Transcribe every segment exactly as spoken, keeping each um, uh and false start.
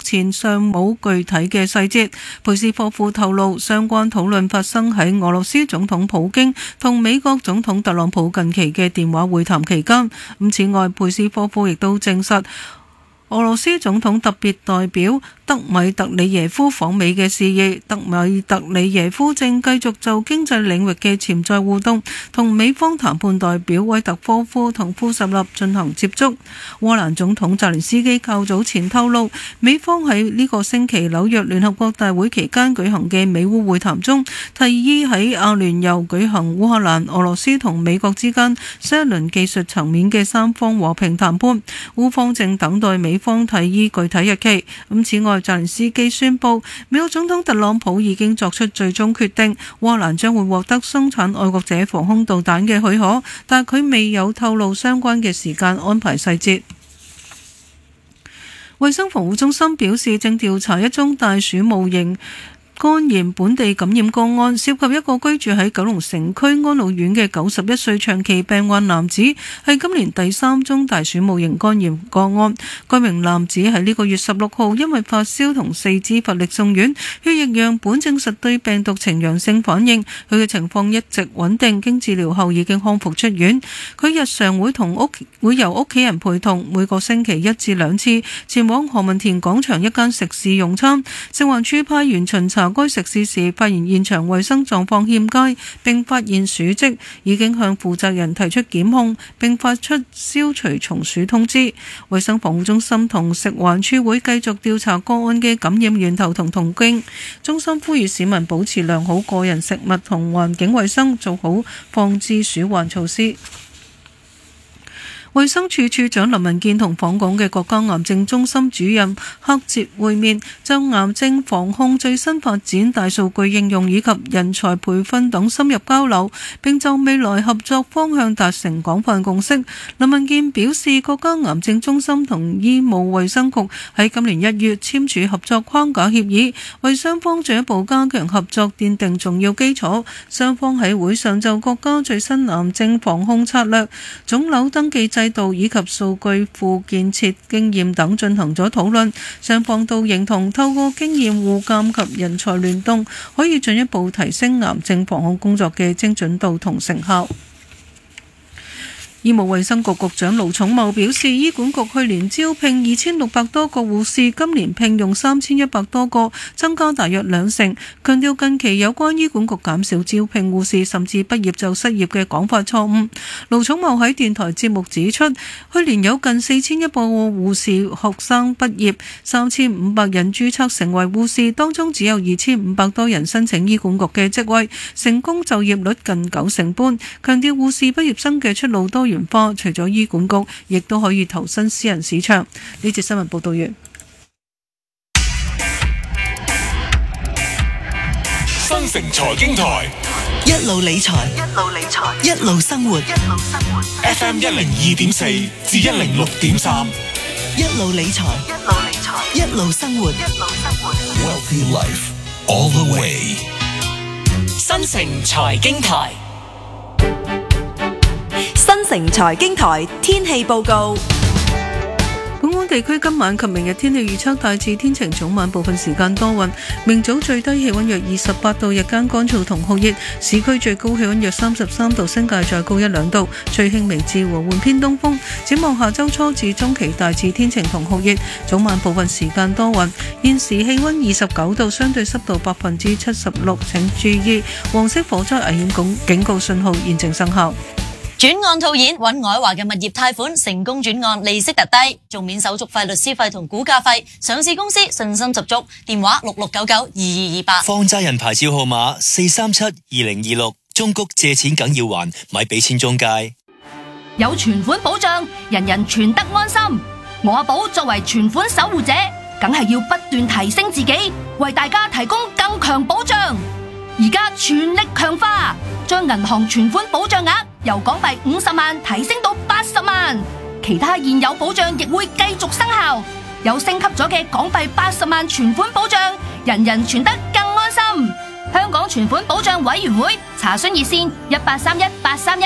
前尚冇具體嘅細節。佩斯科夫透露，相關討論發生喺俄羅斯總統普京同美國總統特朗普近期嘅電話會談期間。咁此外，佩斯科夫亦都證實俄羅斯總統特別代表德米特里耶夫訪美嘅事宜。德米特里耶夫正繼續就經濟領域嘅潛在互動同美方談判代表威特科夫同庫什納進行接觸。烏克蘭總統澤連斯基較早前透露，美方喺呢個星期紐約聯合國大會期間舉行嘅美烏會談中，提議喺阿聯酋舉行烏克蘭、俄羅斯同美國之間新一輪技術層面嘅三方和平談判。烏方正等待美方提議具體日期。咁此外，澤連斯基宣布，美國總統特朗普已經作出最終決定，烏克蘭將會獲得生產愛國者防空導彈嘅許可，但佢未有透露相關嘅時間安排細節。衛生防護中心表示，正調查一宗大鼠戊型肝炎本地感染個案，涉及一個居住喺九龍城區安老院嘅九十一歲長期病患男子，係今年第三宗大鼠戊型肝炎個案。該名男子喺呢個月十六號因為發燒同四肢乏力送院，血液樣本證實對病毒呈陽性反應，佢嘅情況一直穩定，經治療後已經康復出院。佢日常會同屋會由屋企人陪同，每個星期一至兩次前往何文田廣場一間食肆用餐。食環署派員巡查該食肆時，發現現場衛生狀況欠佳，並發現鼠跡，已經向負責人提出檢控，並發出消除蟲鼠通知。衛生防護中心同食環署會繼續調查個案嘅感染源頭同途徑。中心呼籲市民保持良好個人食物同環境衛生，做好防治鼠患措施。衛生署署長林文健同訪港嘅國家癌症中心主任克捷會面，就癌症防控最新發展、大數據應用以及人才培訓等深入交流，並就未來合作方向達成廣泛共識。林文健表示，國家癌症中心同醫務衛生局喺今年一月簽署合作框架協議，為雙方進一步加強合作奠定重要基礎。雙方喺會上就國家最新癌症防控策略、腫瘤登記制度以及數據庫建設經驗等進行咗討論，雙方都認同透過經驗互鑑及人才聯動，可以進一步提升癌症防控工作嘅精準度同成效。醫務衛生局局長盧寵茂表示，醫管局去年招聘二千六百多個護士，今年聘用三千一百多個，增加大約兩成。強調近期有關醫管局減少招聘護士，甚至畢業就失業嘅講法錯誤。盧寵茂喺電台節目指出，去年有近四千一百個護士學生畢業，三千五百人註冊成為護士，當中只有二千五百多人申請醫管局嘅職位，成功就業率近九成半。強調護士畢業生嘅出路多元化，除咗醫管局，亦都可以投身私人市場。呢節新聞報道完。 新城財經台， 一路理財，一路理財，一路生活，一路生活。 F M 一零二點四至一零六點三， 一路理財，一路理財，一路生活，一路生活。 Wealthy Life all the way。 新城財經台。 新城財經台天氣報告。 本港地區今晚及明日天氣預測大致天晴，早晚部分時間多雲，明早最低氣溫約二十八度，日間乾燥同酷熱，市區最高氣溫約三十三度，新界再高一兩度，吹輕微至和緩偏東風。展望下周初至中期大致天晴同酷熱，早晚部分時間多雲。現時氣溫二十九度，相對濕度百分之七十六，請注意黃色火災危險警告信號現正生效。 轉案套現，揾愛華嘅物業貸款成功轉案，利息特低，仲免手續費、律師費同估價費。上市公司信心十足，電話六六九九二二二八。 放債人牌照號碼四三七二零二六。中谷借錢梗要還，咪俾錢中介。 有存款保障，人人存得安心。我阿寶作為存款守護者，梗係要不斷提升自己，為大家提供更強保障。而家全力強化，將銀行存款保障額由港幣五十萬提升到八十萬，其他現有保障亦會繼續生效。有升級咗嘅港幣八十萬存款保障，人人存得更安心。香港存款保障委員會查詢熱線一八三一八三一。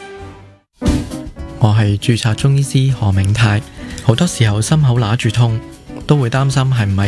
我係註冊中醫師何明泰，好多時候心口揦住痛，都會擔心係唔係